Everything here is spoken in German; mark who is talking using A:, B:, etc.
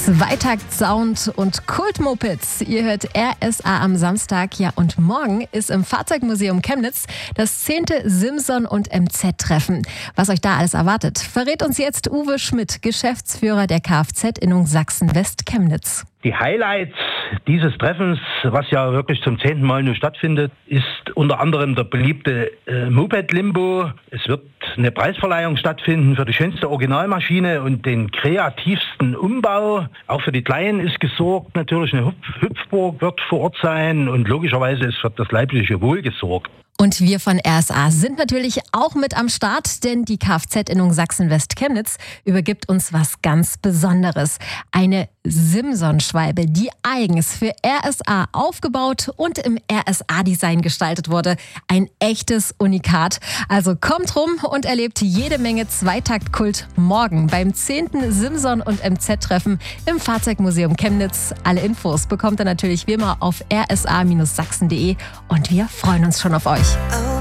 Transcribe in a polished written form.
A: Zweitakt-Sound und Kultmopeds. Ihr hört RSA am Samstag. Ja, und morgen ist im Fahrzeugmuseum Chemnitz das 10. Simson und MZ-Treffen. Was euch da alles erwartet, verrät uns jetzt Uwe Schmidt, Geschäftsführer der Kfz-Innung Sachsen-West-Chemnitz.
B: Die Highlights dieses Treffens, was ja wirklich zum 10. Mal nur stattfindet, ist unter anderem der beliebte Moped-Limbo. Es wird eine Preisverleihung stattfinden für die schönste Originalmaschine und den kreativsten Umbau. Auch für die Kleinen ist gesorgt. Natürlich eine Hüpfburg wird vor Ort sein und logischerweise ist für das leibliche Wohl gesorgt.
A: Und wir von RSA sind natürlich auch mit am Start, denn die Kfz-Innung Sachsen-West-Chemnitz übergibt uns was ganz Besonderes. Eine Simson-Schwalbe, die eigens für RSA aufgebaut und im RSA-Design gestaltet wurde. Ein echtes Unikat. Also kommt rum und erlebt jede Menge Zweitakt-Kult morgen beim 10. Simson und MZ-Treffen im Fahrzeugmuseum Chemnitz. Alle Infos bekommt ihr natürlich wie immer auf rsa-sachsen.de und wir freuen uns schon auf euch.